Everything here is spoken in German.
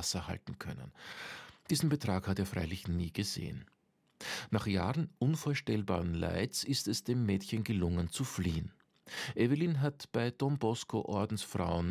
Wasser halten können. Diesen Betrag hat er freilich nie gesehen. Nach Jahren unvorstellbaren Leids ist es dem Mädchen gelungen zu fliehen. Evelyn hat bei Don Bosco Ordensfrauen